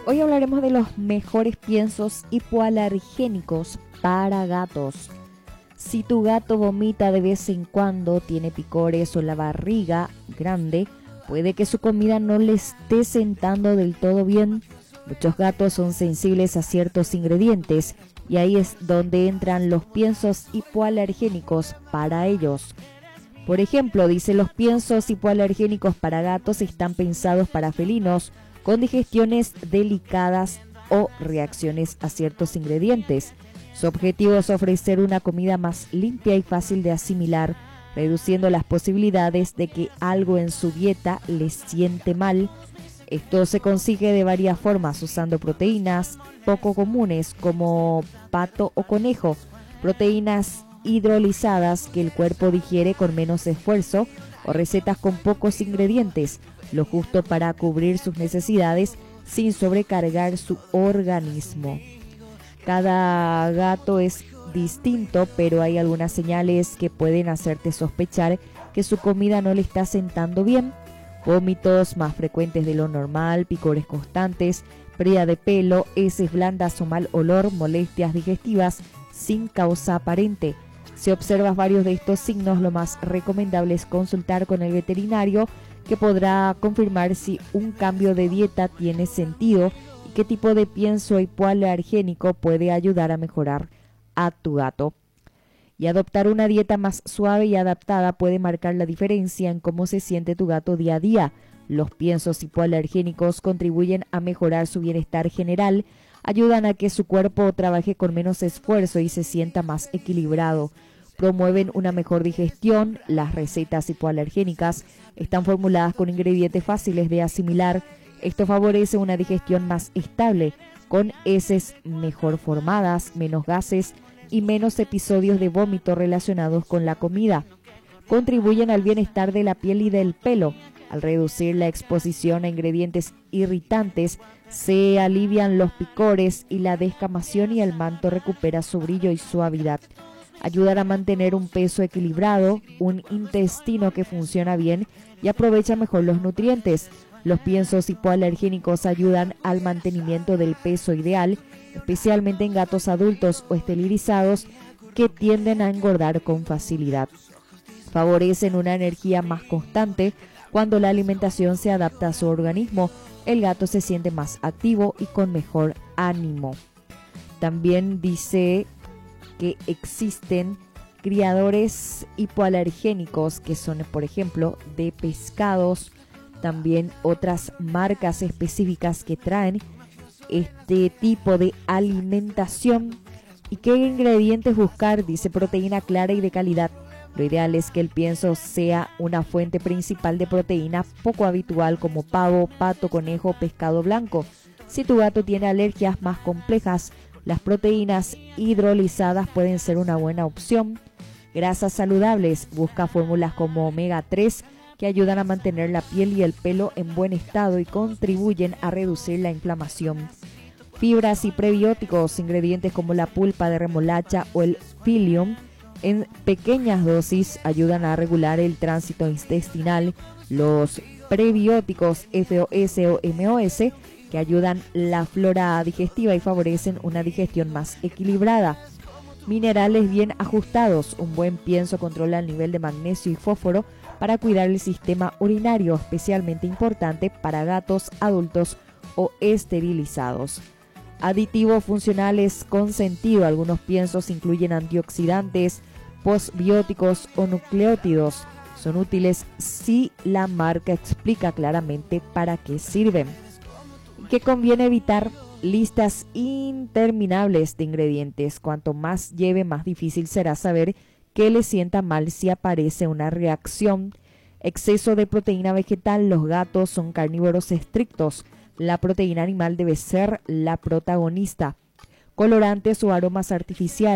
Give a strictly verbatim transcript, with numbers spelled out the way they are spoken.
Hoy hablaremos de los mejores piensos hipoalergénicos para gatos. Si tu gato vomita de vez en cuando, tiene picores o la barriga grande, puede que su comida no le esté sentando del todo bien. Muchos gatos son sensibles a ciertos ingredientes y ahí es donde entran los piensos hipoalergénicos para ellos. Por ejemplo, dice, los piensos hipoalergénicos para gatos están pensados para felinos con digestiones delicadas o reacciones a ciertos ingredientes. Su objetivo es ofrecer una comida más limpia y fácil de asimilar, reduciendo las posibilidades de que algo en su dieta les siente mal. Esto se consigue de varias formas, usando proteínas poco comunes como pato o conejo, proteínas hidrolizadas que el cuerpo digiere con menos esfuerzo, o recetas con pocos ingredientes, lo justo para cubrir sus necesidades sin sobrecargar su organismo. Cada gato es distinto, pero hay algunas señales que pueden hacerte sospechar que su comida no le está sentando bien. Vómitos más frecuentes de lo normal, picores constantes, pérdida de pelo, heces blandas o mal olor, molestias digestivas sin causa aparente. Si observas varios de estos signos, lo más recomendable es consultar con el veterinario, que podrá confirmar si un cambio de dieta tiene sentido y qué tipo de pienso hipoalergénico puede ayudar a mejorar a tu gato. Y adoptar una dieta más suave y adaptada puede marcar la diferencia en cómo se siente tu gato día a día. Los piensos hipoalergénicos contribuyen a mejorar su bienestar general, ayudan a que su cuerpo trabaje con menos esfuerzo y se sienta más equilibrado. Promueven una mejor digestión. Las recetas hipoalergénicas están formuladas con ingredientes fáciles de asimilar. Esto favorece una digestión más estable, con heces mejor formadas, menos gases y menos episodios de vómito relacionados con la comida. Contribuyen al bienestar de la piel y del pelo. Al reducir la exposición a ingredientes irritantes, se alivian los picores y la descamación, y el manto recupera su brillo y suavidad. Ayudan a mantener un peso equilibrado, un intestino que funciona bien y aprovecha mejor los nutrientes. Los piensos hipoalergénicos ayudan al mantenimiento del peso ideal, especialmente en gatos adultos o esterilizados que tienden a engordar con facilidad. Favorecen una energía más constante. Cuando la alimentación se adapta a su organismo, el gato se siente más activo y con mejor ánimo. También dice que existen criadores hipoalergénicos que son, por ejemplo, de pescados, también otras marcas específicas que traen este tipo de alimentación. ¿Y qué ingredientes buscar? Dice, proteína clara y de calidad. Lo ideal es que el pienso sea una fuente principal de proteína poco habitual, como pavo, pato, conejo, pescado blanco. Si tu gato tiene alergias más complejas, las proteínas hidrolizadas pueden ser una buena opción. Grasas saludables. Busca fórmulas como omega tres que ayudan a mantener la piel y el pelo en buen estado y contribuyen a reducir la inflamación. Fibras y prebióticos. Ingredientes como la pulpa de remolacha o el psyllium en pequeñas dosis ayudan a regular el tránsito intestinal. Los prebióticos F O S o M O S, que ayudan la flora digestiva y favorecen una digestión más equilibrada. Minerales bien ajustados. Un buen pienso controla el nivel de magnesio y fósforo para cuidar el sistema urinario, especialmente importante para gatos adultos o esterilizados. Aditivos funcionales con sentido. Algunos piensos incluyen antioxidantes, postbióticos o nucleótidos. Son útiles si la marca explica claramente para qué sirven. ¿Qué conviene evitar? Listas interminables de ingredientes. Cuanto más lleve, más difícil será saber qué le sienta mal si aparece una reacción. Exceso de proteína vegetal. Los gatos son carnívoros estrictos. La proteína animal debe ser la protagonista. Colorantes o aromas artificiales.